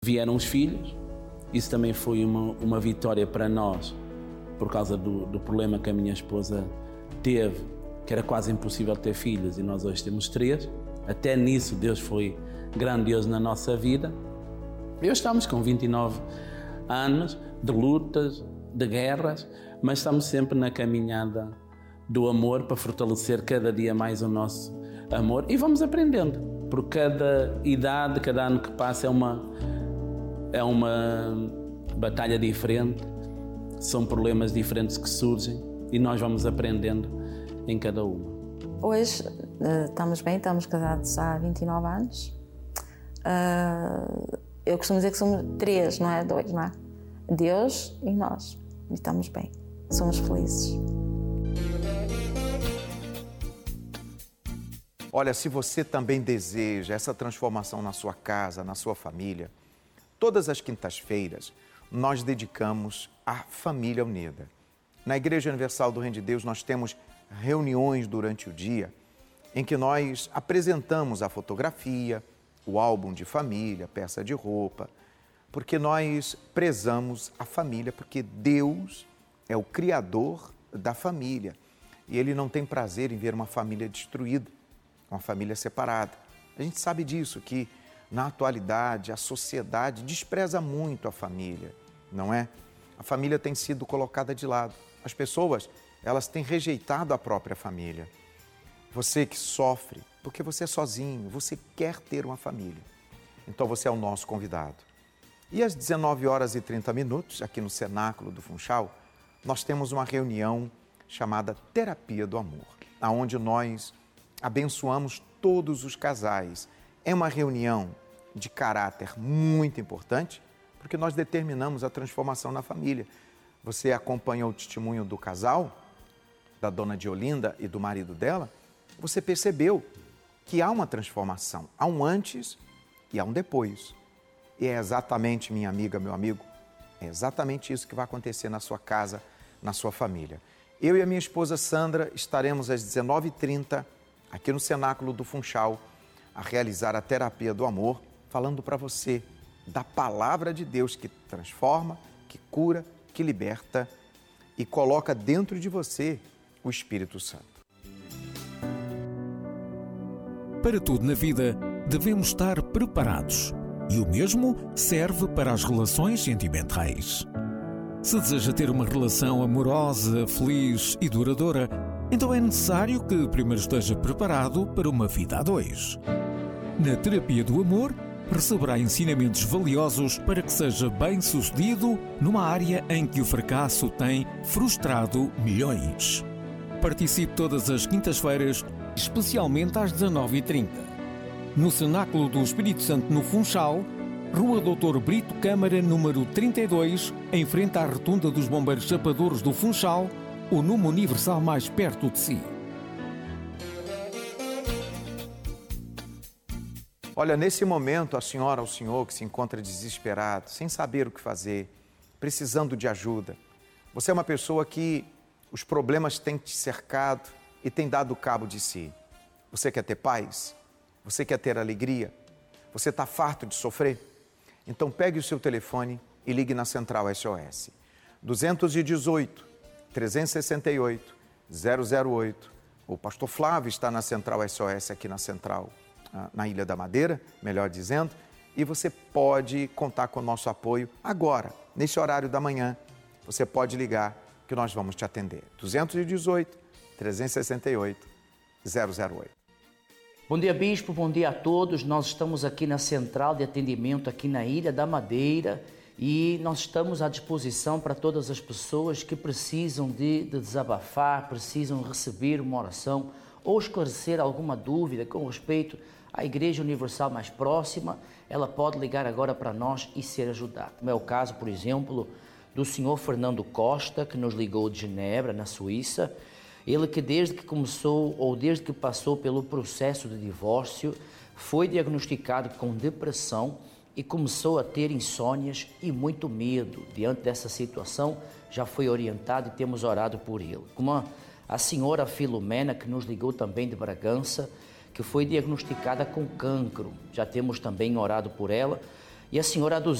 Vieram os filhos, isso também foi uma vitória para nós, por causa do problema que a minha esposa teve, que era quase impossível ter filhos, e nós hoje temos 3. Até nisso Deus foi grandioso na nossa vida. E hoje estamos com 29 anos de lutas, de guerras, mas estamos sempre na caminhada do amor para fortalecer cada dia mais o nosso amor, e vamos aprendendo, porque cada idade, cada ano que passa é uma batalha diferente, são problemas diferentes que surgem e nós vamos aprendendo em cada uma. Hoje estamos bem, estamos casados há 29 anos. Eu costumo dizer que somos 3, não é 2, não é? Deus e nós. E estamos bem, somos felizes. Olha, se você também deseja essa transformação na sua casa, na sua família, todas as quintas-feiras nós dedicamos à Família Unida. Na Igreja Universal do Reino de Deus nós temos reuniões durante o dia em que nós apresentamos a fotografia, o álbum de família, peça de roupa, porque nós prezamos a família, porque Deus é o Criador da família e Ele não tem prazer em ver uma família destruída, uma família separada. A gente sabe disso, que na atualidade a sociedade despreza muito a família, não é? A família tem sido colocada de lado. As pessoas, elas têm rejeitado a própria família. Você que sofre, porque você é sozinho, você quer ter uma família. Então você é o nosso convidado. E às 19h30, aqui no Cenáculo do Funchal, nós temos uma reunião chamada Terapia do Amor, onde nós abençoamos todos os casais. É uma reunião de caráter muito importante, porque nós determinamos a transformação na família. Você acompanhou o testemunho do casal, da dona Diolinda e do marido dela, você percebeu que há uma transformação, há um antes e há um depois. E é exatamente, minha amiga, meu amigo, é exatamente isso que vai acontecer na sua casa, na sua família. Eu e a minha esposa Sandra estaremos às 19h30 aqui no Cenáculo do Funchal a realizar a Terapia do Amor, falando para você da Palavra de Deus que transforma, que cura, que liberta e coloca dentro de você o Espírito Santo. Para tudo na vida, devemos estar preparados. E o mesmo serve para as relações sentimentais. Se deseja ter uma relação amorosa, feliz e duradoura, então é necessário que primeiro esteja preparado para uma vida a 2. Na Terapia do Amor, receberá ensinamentos valiosos para que seja bem-sucedido numa área em que o fracasso tem frustrado milhões. Participe todas as quintas-feiras, especialmente às 19h30. No Cenáculo do Espírito Santo, no Funchal, Rua Doutor Brito Câmara, número 32, em frente à Rotunda dos Bombeiros Chapadores do Funchal, o número universal mais perto de si. Olha, nesse momento, a senhora ou o senhor que se encontra desesperado, sem saber o que fazer, precisando de ajuda. Você é uma pessoa que os problemas têm te cercado e têm dado cabo de si. Você quer ter paz? Você quer ter alegria? Você está farto de sofrer? Então pegue o seu telefone e ligue na Central SOS. 218 368 008. O pastor Flávio está na Central SOS aqui na Central, na Ilha da Madeira, melhor dizendo, e você pode contar com o nosso apoio agora, nesse horário da manhã. Você pode ligar que nós vamos te atender. 218 368 008. Bom dia, Bispo, bom dia a todos. Nós estamos aqui na Central de Atendimento, aqui na Ilha da Madeira, e nós estamos à disposição para todas as pessoas que precisam de desabafar, precisam receber uma oração ou esclarecer alguma dúvida com respeito à Igreja Universal mais próxima. Ela pode ligar agora para nós e ser ajudada. Como é o caso, por exemplo, do senhor Fernando Costa, que nos ligou de Genebra, na Suíça. Ele que desde que começou ou desde que passou pelo processo de divórcio, foi diagnosticado com depressão e começou a ter insônias e muito medo. Diante dessa situação, já foi orientado e temos orado por ele. Como a senhora Filomena, que nos ligou também de Bragança, que foi diagnosticada com cancro. Já temos também orado por ela. E a senhora há